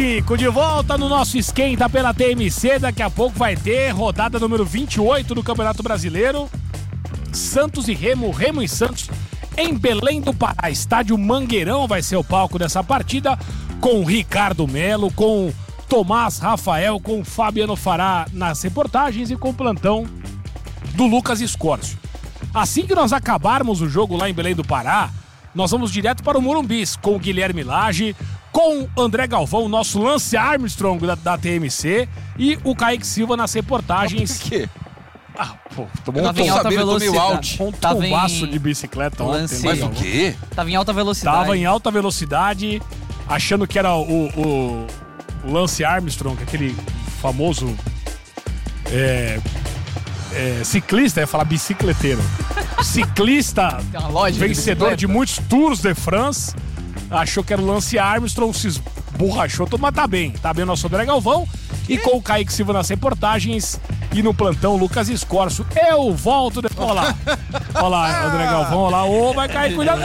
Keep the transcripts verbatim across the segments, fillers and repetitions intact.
Fico de volta no nosso Esquenta pela T M C. Daqui a pouco vai ter rodada número vinte e oito do Campeonato Brasileiro. Santos e Remo, Remo e Santos em Belém do Pará. Estádio Mangueirão vai ser o palco dessa partida, com Ricardo Melo, com Tomás Rafael, com Fabiano Fará nas reportagens e com o plantão do Lucas Escórcio. Assim que nós acabarmos o jogo lá em Belém do Pará, nós vamos direto para o Morumbi com o Guilherme Lage, com o André Galvão, nosso Lance Armstrong da, da T M C, e o Kaique Silva nas reportagens. Por quê? Ah, pô, tomou Tava em alta velocidade. um Tava tombaço em... de bicicleta Lance... ontem. Mas o quê? Tava em alta velocidade. Tava em alta velocidade, achando que era o, o, o Lance Armstrong, aquele famoso é, é, ciclista, ia falar bicicleteiro. Ciclista, vencedor de, de muitos Tours de France. Achou que era o Lance Armstrong, se esborrachou, mas tá bem. Tá bem o nosso André Galvão. E com o Kaique Silva nas reportagens e no plantão Lucas Escórcio. Eu volto depois. Olha lá. Olha lá, André Galvão, olha lá. Ô, vai cair, cuidado.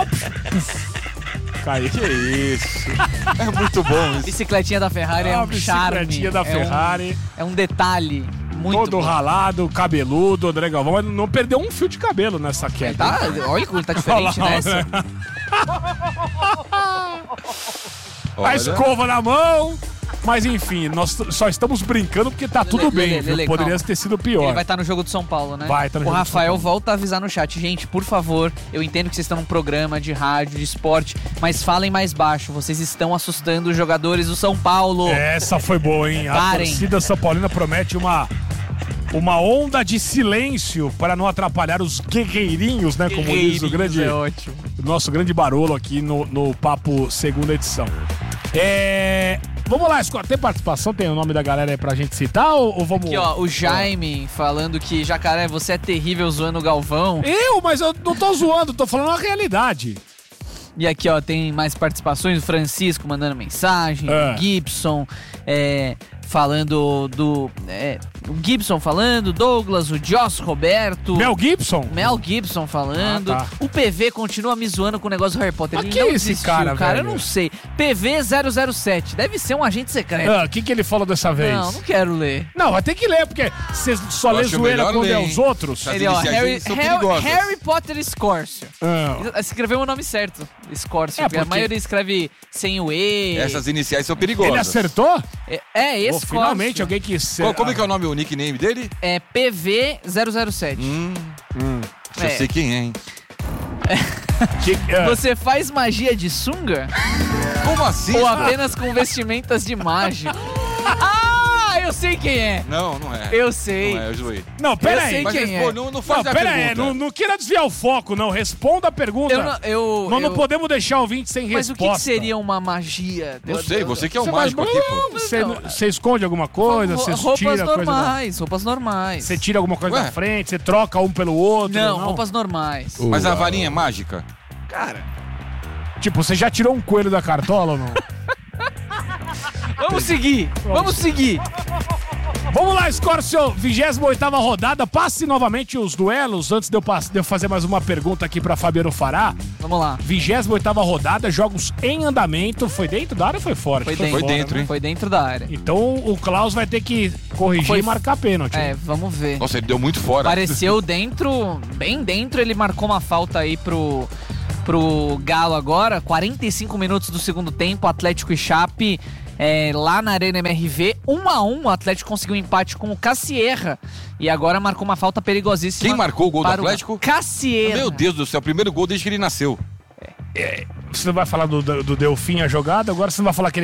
Kaique. Que isso. É muito bom isso. Bicicletinha da Ferrari é um charme. Bicicletinha da Ferrari. É um, é um detalhe muito Todo bom. Ralado, cabeludo, André Galvão. Mas não perdeu um fio de cabelo nessa queda. Tá, olha como ele tá diferente Olha lá, nessa. né? A escova na mão. Mas enfim, nós só estamos brincando porque tá tudo Lele, bem. Lele, viu? Lele, Poderia calma. ter sido pior. Ele vai estar no jogo do São Paulo, né? Vai, tá no o jogo do Rafael São Paulo. volta a avisar no chat. Gente, por favor, eu entendo que vocês estão num programa de rádio, de esporte, mas falem mais baixo. Vocês estão assustando os jogadores do São Paulo. Essa foi boa, hein? A Parem. torcida São Paulina promete uma, uma onda de silêncio para não atrapalhar os guerreirinhos, né? Como diz o grande, é ótimo. o nosso grande Barolo aqui no, no Papo Segunda Edição. É... Vamos lá, Escórcio. Tem participação? Tem o nome da galera aí pra gente citar ou, ou vamos... Aqui, ó, o Jaime falando que, Jacaré, você é terrível zoando o Galvão. Eu? Mas eu não tô zoando, tô falando a realidade. E aqui, ó, tem mais participações. O Francisco mandando mensagem, É. o Gibson é, falando do... É, o Gibson falando, Douglas, o Joss Roberto... Mel Gibson? Mel Gibson falando. Ah, tá. O P V continua me zoando com o negócio do Harry Potter. Mas Ele que não é esse desistiu, cara, cara. velho? Eu não sei. P V zero zero sete. Deve ser um agente secreto. O que, que ele falou dessa vez? Não, não quero ler. Não, vai ter que ler, porque você só Eu lê acho zoeira melhor quando ler, é hein? os outros. As Ele, ó, iniciais Harry, são Harry, perigosas. Harry Potter Escórcio. Ah. Escreveu o nome certo. Escórcio. É, porque a porque- maioria escreve sem o E. Essas iniciais são perigosas. Ele acertou? É, é Pô, Escórcio. finalmente alguém que... Qual- como é que é o nome, o nickname dele? É P V zero zero sete. Hum, Hum. já É. sei quem é, hein? Que, ah, Você faz magia de sunga? Como assim? Ou apenas com vestimentas de mágico? Ah, eu sei quem é. Não, não é. Eu sei. Não é, eu zoei. Não, pera Eu aí. sei Mas quem responde, é. não, não faz Não, a pera aí. pergunta. Não, não queira desviar o foco, não. Responda a pergunta. Eu não, eu, Nós não eu- podemos deixar o ouvinte sem Mas resposta. o que, que seria uma magia? Não sei, você que é o Você mágico vai- aqui, pô. Você, Não. você esconde alguma coisa, Ro- você roupas tira coisa... da- normais, roupas normais. Você tira alguma coisa Ué? da frente, você troca um pelo outro. Não, roupas normais. Mas a varinha é mágica? Cara, Tipo, você já tirou um coelho da cartola ou não? vamos seguir, vamos seguir. Vamos lá, Escórcio, vigésima oitava rodada. Passe novamente os duelos antes de eu, pass- de eu fazer mais uma pergunta aqui pra Fabiano Fará. Vamos lá. vigésima oitava rodada, jogos em andamento. Foi dentro da área ou foi fora? Foi Acho que dentro, Foi dentro, né? hein? Foi dentro da área. Então o Klaus vai ter que corrigir Foi- e marcar pênalti. É, vamos ver. Nossa, ele deu muito fora. Apareceu dentro, bem dentro, ele marcou uma falta aí pro, pro Galo agora. quarenta e cinco minutos do segundo tempo, Atlético e Chape é, lá na Arena M R V. um a um, o Atlético conseguiu um empate com o Cassierra. E agora marcou uma falta perigosíssima. Quem marcou o gol do para Atlético? Cassierra. Meu Deus do céu, primeiro gol desde que ele nasceu. Você não vai falar do, do, do Delfim a jogada, agora você não vai falar que ele